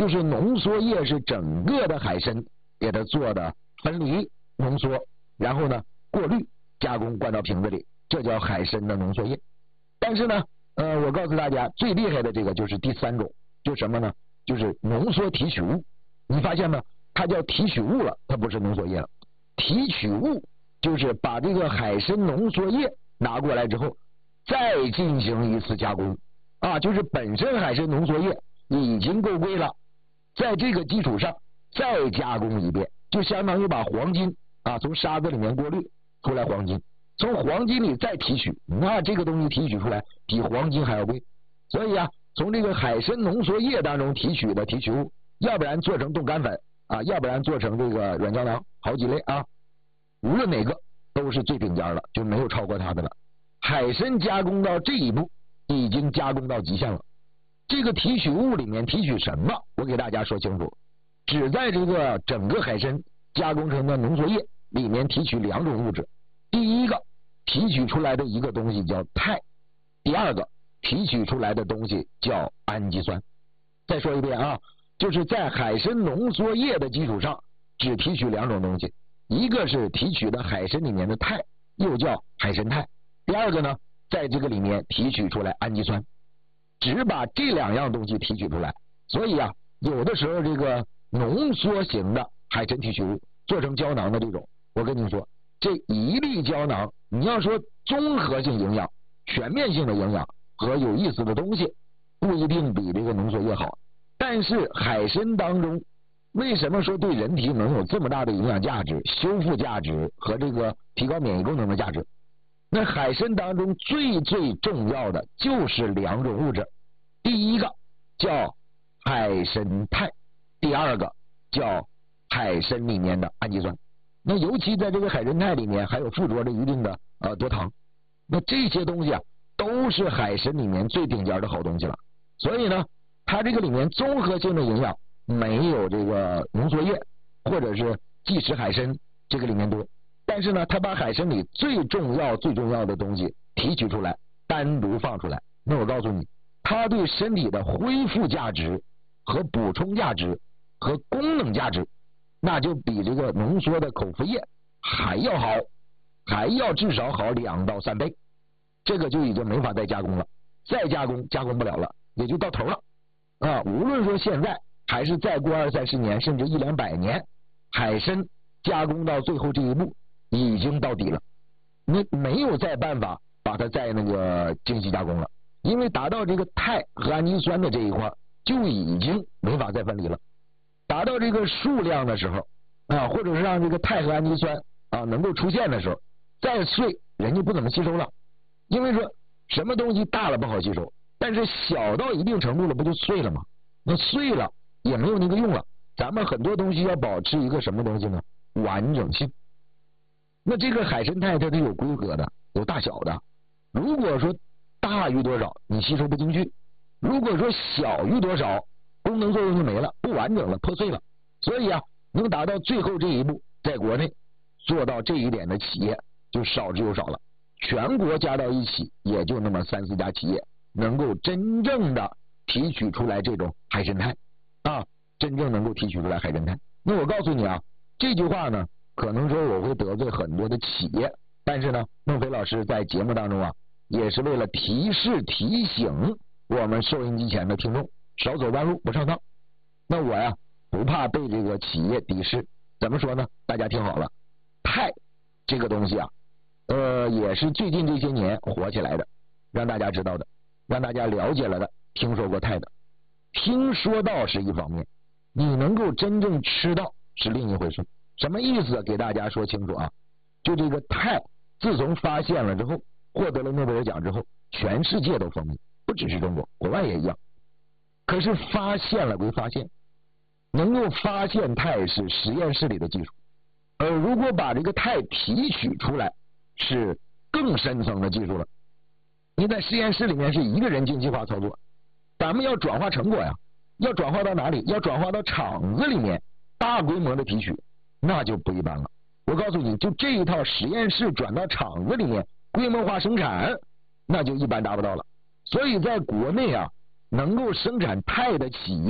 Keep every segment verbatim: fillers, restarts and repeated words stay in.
就是浓缩液是整个的海参给它做的分离浓缩，然后呢过滤加工灌到瓶子里，这叫海参的浓缩液。但是呢呃，我告诉大家最厉害的这个就是第三种，就什么呢？就是浓缩提取物。你发现吗？它叫提取物了，它不是浓缩液了。提取物就是把这个海参浓缩液拿过来之后再进行一次加工啊，就是本身海参浓缩液已经够贵了，在这个基础上再加工一遍，就相当于把黄金啊从沙子里面过滤出来黄金，从黄金里再提取，那这个东西提取出来比黄金还要贵。所以啊，从这个海参浓缩液当中提取的提取物，要不然做成冻干粉啊，要不然做成这个软胶囊，好几类啊，无论哪个都是最顶尖了，就没有超过它的了。海参加工到这一步已经加工到极限了。这个提取物里面提取什么？我给大家说清楚，只在这个整个海参加工成的浓缩液里面提取两种物质。第一个提取出来的一个东西叫肽，第二个提取出来的东西叫氨基酸。再说一遍啊，就是在海参浓缩液的基础上只提取两种东西，一个是提取的海参里面的肽，又叫海参肽，第二个呢在这个里面提取出来氨基酸，只把这两样东西提取出来。所以啊，有的时候这个浓缩型的海参提取物做成胶囊的这种，我跟你说，这一粒胶囊你要说综合性营养、全面性的营养和有意思的东西不一定比这个浓缩液好，但是海参当中为什么说对人体能有这么大的营养价值、修复价值和这个提高免疫功能的价值？那海参当中最最重要的就是两种物质，第一个叫海参肽，第二个叫海参里面的氨基酸。那尤其在这个海参肽里面还有附着着一定的呃多糖，那这些东西啊都是海参里面最顶尖的好东西了。所以呢，它这个里面综合性的营养没有这个浓缩液或者是即食海参这个里面多，但是呢，它把海参里最重要最重要的东西提取出来，单独放出来。那我告诉你，它对身体的恢复价值和补充价值和功能价值，那就比这个浓缩的口服液还要好，还要至少好两到三倍。这个就已经没法再加工了，再加工加工不了了，也就到头了啊！无论说现在还是再过二三十年，甚至一两百年，海参加工到最后这一步已经到底了，你没有再办法把它再那个精细加工了，因为达到这个肽和氨基酸的这一块就已经没法再分离了。达到这个数量的时候啊，或者是让这个肽和氨基酸啊能够出现的时候，再碎人家不怎么吸收了。因为说什么东西大了不好吸收，但是小到一定程度了不就碎了吗？那碎了也没有那个用了。咱们很多东西要保持一个什么东西呢？完整性。那这个海参肽它是有规格的，有大小的。如果说大于多少你吸收不进去，如果说小于多少功能作用就没了，不完整了，破碎了。所以啊，能达到最后这一步，在国内做到这一点的企业就少之又少了。全国加到一起也就那么三四家企业能够真正的提取出来这种海参肽啊，真正能够提取出来海参肽。那我告诉你啊，这句话呢可能说我会得罪很多的企业，但是呢孟非老师在节目当中啊也是为了提示提醒我们收音机前的听众少走弯路不上当。那我呀不怕被这个企业敌视，怎么说呢？大家听好了，肽这个东西啊呃，也是最近这些年火起来的，让大家知道的，让大家了解了的，听说过肽的。听说到是一方面，你能够真正吃到是另一回事。什么意思？给大家说清楚啊！就这个肽，自从发现了之后，获得了诺贝尔奖之后，全世界都风靡，不只是中国，国外也一样。可是发现了归发现，能够发现肽是实验室里的技术，而如果把这个肽提取出来，是更深层的技术了。你在实验室里面是一个人精细化操作，咱们要转化成果呀，要转化到哪里？要转化到厂子里面，大规模的提取，那就不一般了。我告诉你，就这一套实验室转到厂子里面规模化生产，那就一般达不到了。所以在国内啊，能够生产肽的企业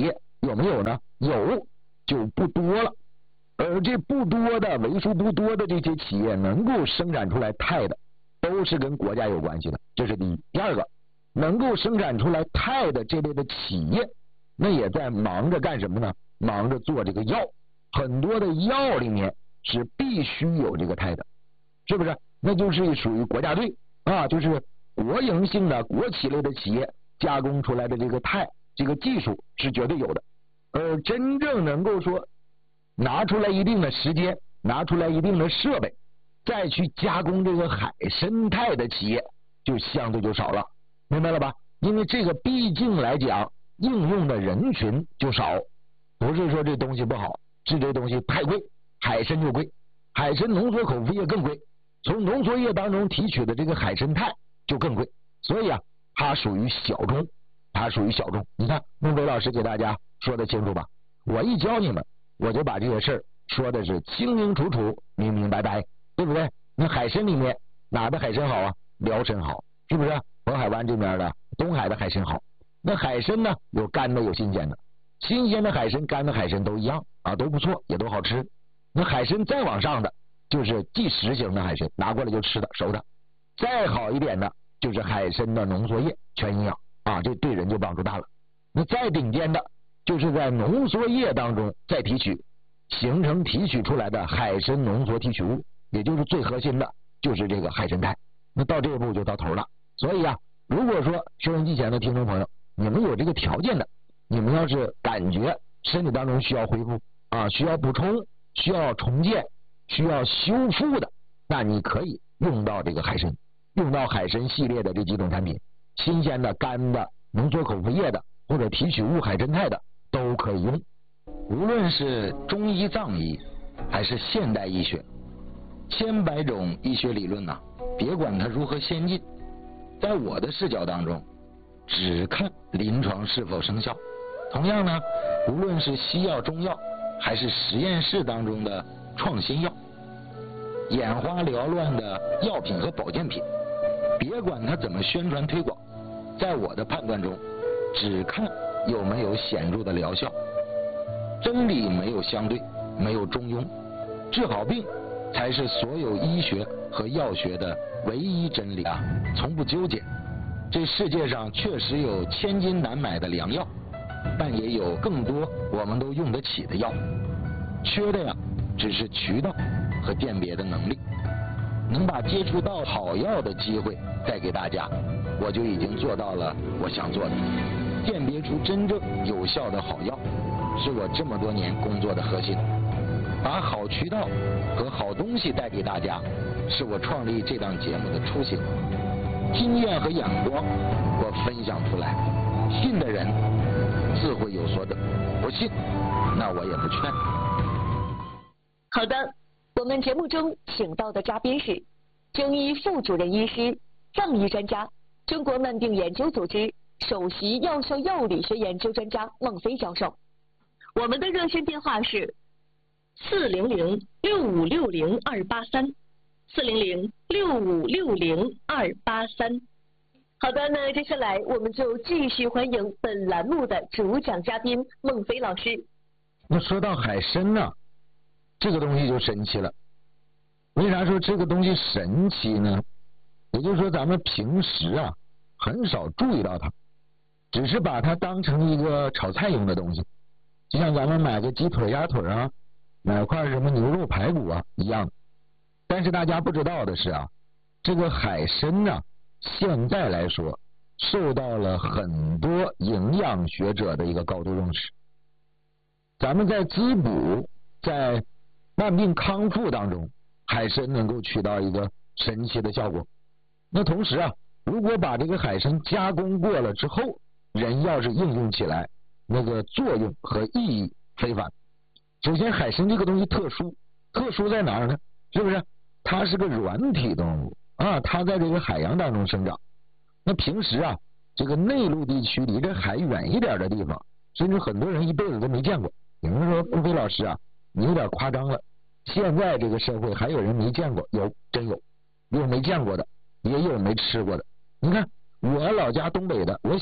有没有呢？有，就不多了。而这不多的、为数不多的这些企业能够生产出来钛的，都是跟国家有关系的，这是第一。第二个，能够生产出来钛的这类的企业，那也在忙着干什么呢？忙着做这个药，很多的药里面是必须有这个钛的，是不是？那就是属于国家队啊，就是国营性的国企类的企业加工出来的这个钛，这个技术是绝对有的。而真正能够说拿出来一定的时间，拿出来一定的设备，再去加工这个海参钛的企业就相对就少了，明白了吧？因为这个毕竟来讲应用的人群就少，不是说这东西不好，是这东西太贵，海参就贵，海参浓缩口服液更贵，从浓缩液当中提取的这个海参钛就更贵，所以啊，它属于小众，它属于小众。你看孟非老师给大家说的清楚吧？我一教你们，我就把这些事儿说的是清清楚楚、明明白白，对不对？那海参里面哪的海参好啊？辽参好，是不是？渤海湾这边的东海的海参好。那海参呢，有干的有新鲜的，新鲜的海参、干的海参都一样啊，都不错，也都好吃。那海参再往上的就是即食型的海参，拿过来就吃的熟的。再好一点的就是海参的浓缩液，全营养啊，这对人就帮助大了。那再顶尖的就是在浓缩液当中再提取，形成提取出来的海参浓缩提取物，也就是最核心的就是这个海参钛。那到这一步就到头了。所以啊，如果说收音机前的听众朋友，你们有这个条件的，你们要是感觉身体当中需要恢复啊，需要补充，需要重建，需要修复的，那你可以用到这个海参，用到海参系列的这几种产品，新鲜的、干的、浓缩口服液的或者提取物海参钛的都可以用。无论是中医藏医还是现代医学，千百种医学理论呐、啊，别管它如何先进，在我的视角当中只看临床是否生效。同样呢，无论是西药、中药还是实验室当中的创新药，眼花缭乱的药品和保健品，别管它怎么宣传推广，在我的判断中只看有没有显著的疗效。真理没有相对，没有中庸，治好病才是所有医学和药学的唯一真理啊！从不纠结。这世界上确实有千金难买的良药，但也有更多我们都用得起的药，缺的呀只是渠道和鉴别的能力。能把接触到好药的机会带给大家，我就已经做到了我想做的。鉴别出真正有效的好药，是我这么多年工作的核心。把好渠道和好东西带给大家，是我创立这档节目的初心。经验和眼光我分享出来，信的人自会有所得，不信那我也不劝。 好的，我们节目中请到的嘉宾是中医副主任医师、藏医专家、中国慢病研究组织首席药效药理学研究专家孟非教授。我们的热线电话是四零零六五六零二八三，四零零六五六零二八三。好的，那接下来我们就继续欢迎本栏目的主讲嘉宾孟非老师。 那说到海参呢、啊，这个东西就神奇了。为啥说这个东西神奇呢？也就是说咱们平时啊很少注意到它，只是把它当成一个炒菜用的东西，就像咱们买个鸡腿、鸭腿啊，买块什么牛肉排骨啊一样。但是大家不知道的是啊，这个海参呢、啊，现在来说受到了很多营养学者的一个高度重视。咱们在滋补、在慢病康复当中，海参能够起到一个神奇的效果。那同时啊，如果把这个海参加工过了之后，人要是应用起来，那个作用和意义非凡。首先，海参这个东西特殊，特殊在哪儿呢？是不是？它是个软体动物啊，它在这个海洋当中生长。那平时啊，这个内陆地区离这海远一点的地方，甚至很多人一辈子都没见过。有人说孟非老师啊，你有点夸张了。现在这个社会还有人没见过？有，真有，有没见过的，也有没吃过的。你看我老家东北的，我